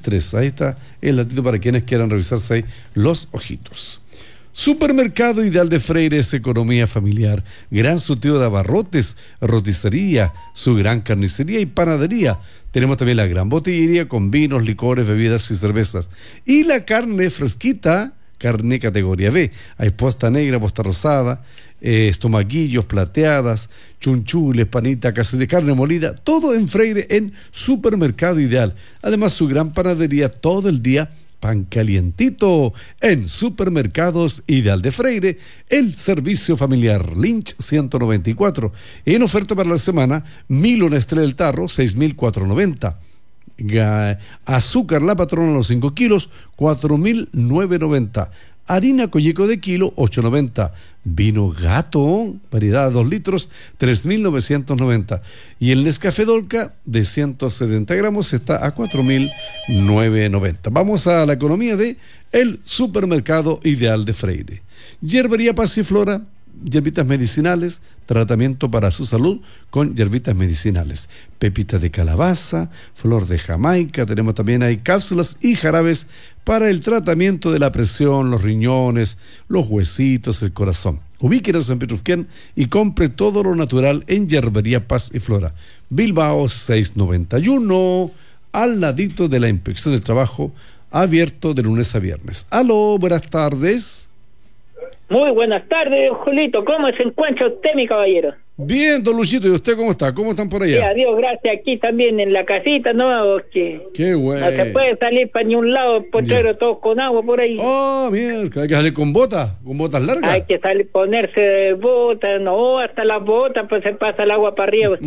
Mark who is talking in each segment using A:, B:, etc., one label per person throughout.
A: 3. Ahí está el datito para quienes quieran revisarse ahí los ojitos. Supermercado Ideal de Freire es economía familiar, gran surtido de abarrotes, roticería, su gran carnicería y panadería. Tenemos también la gran botillería con vinos, licores, bebidas y cervezas. Y la carne fresquita, carne categoría B. Hay posta negra, posta rosada, estomaguillos, plateadas, chunchules, panita, casi de carne molida, todo en Freire en Supermercado Ideal. Además, su gran panadería todo el día, pan calientito en Supermercados Ideal de Freire, el servicio familiar Lynch 194. En oferta para la semana, Milo Nestlé del Tarro, 6.490. Azúcar La Patrona los 5 kilos, 4.990. Harina Collico de kilo, 8.90. Vino Gato, variedad de 2 litros, 3.990. Y el Nescafé Dolca de 170 gramos está a 4.990. Vamos a la economía de el Supermercado Ideal de Freire. Hierbería Pasiflora, hierbitas medicinales, tratamiento para su salud con hierbitas medicinales. Pepita de calabaza, flor de Jamaica, tenemos también ahí cápsulas y jarabes para el tratamiento de la presión, los riñones, los huesitos, el corazón. Ubíquenos en Petrufquén y compre todo lo natural en Hierbería Paz y Flora. Bilbao 691, al ladito de la Inspección del Trabajo, abierto de lunes a viernes. Aló, buenas tardes.
B: Muy buenas tardes, Julito. ¿Cómo se encuentra usted, mi caballero?
A: Bien, don Luchito, ¿y usted cómo está? ¿Cómo están por allá?
B: Sí, adiós, gracias. Aquí también en la casita, ¿no? Que
A: qué bueno.
B: No se puede salir para ni un lado, potrero todos con agua por ahí.
A: Oh, mierda, hay que salir con botas largas.
B: Hay que salir, ponerse botas, no, hasta las botas, pues se pasa el agua para arriba.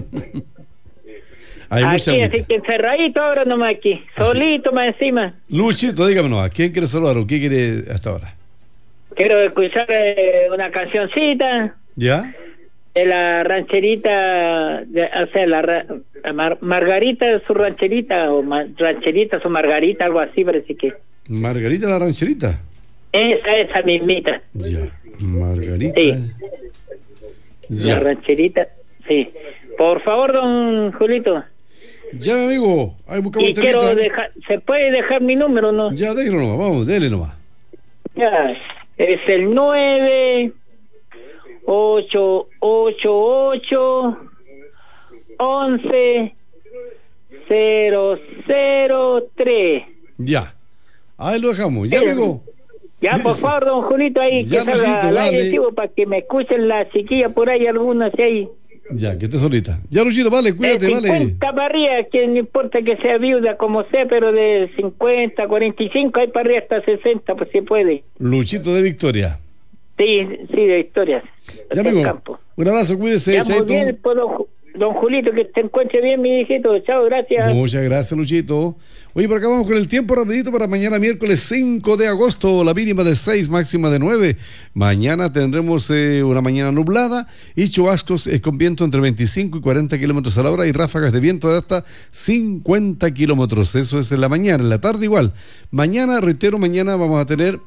A: Hay mucha
B: aquí,
A: agüita.
B: así que encerradito ahora nomás aquí, solito más encima.
A: Luchito, dígame, ¿a quién quiere saludar o qué quiere hasta ahora?
B: Quiero escuchar una cancioncita.
A: ¿Ya?
B: De la rancherita, o sea, Margarita, su rancherita, o rancherita, su Margarita, algo así parece que.
A: ¿Margarita la rancherita?
B: Esa mismita.
A: Ya, Margarita.
B: Sí.
A: Ya.
B: La rancherita, sí. Por favor, don Julito.
A: Ya, amigo, ahí buscamos
B: y quiero dejar, ¿se puede dejar mi número, no?
A: Ya, déjalo nomás, vamos, dele nomás.
B: Ya, es el 988-11-003.
A: Ya, ahí lo dejamos, ya, amigo.
B: Ya, por favor, don Julito, ahí
A: ya,
B: que salga al aire, para que me escuchen las chiquillas por ahí, algunas ahí.
A: Ya, que esté solita. Ya, Luchito, vale, cuídate, vale.
B: 50 para arriba, que no importa que sea viuda, como sea, pero de 50, 45, hay para arriba hasta 60, pues si puede.
A: Luchito de Victoria.
B: Sí, de Victoria.
A: Ya, amigo, campo. Un abrazo, cuídese.
B: Ya, muy bien, pues, don Julito, que te encuentre bien, mi hijito. Chao, gracias.
A: Muchas gracias, Luchito. Oye, por acá vamos con el tiempo rapidito para mañana miércoles 5 de agosto, la mínima de 6, máxima de 9. Mañana tendremos una mañana nublada y chubascos con viento entre 25 y 40 kilómetros a la hora y ráfagas de viento de hasta 50 kilómetros. Eso es en la mañana, en la tarde igual. Mañana, reitero, mañana vamos a tener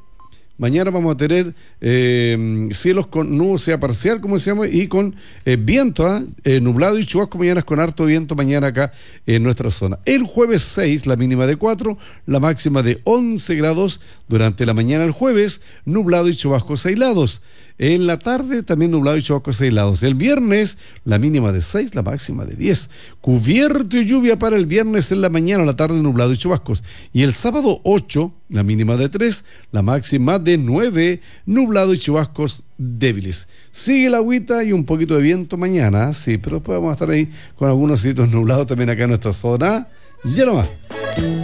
A: cielos con nubosidad parcial, como decíamos, y con viento, nublado y chubasco mañana con harto viento mañana acá en nuestra zona. El jueves 6, la mínima de 4, la máxima de 11 grados. Durante la mañana el jueves, nublado y chubascos aislados. En la tarde también nublado y chubascos aislados. El viernes, la mínima de 6, la máxima de 10. Cubierto y lluvia para el viernes en la mañana, la tarde nublado y chubascos. Y el sábado 8, la mínima de 3, la máxima de 9, nublado y chubascos débiles. Sigue la agüita y un poquito de viento mañana, sí, pero después vamos a estar ahí con algunos sitios nublados también acá en nuestra zona. Ya nomás.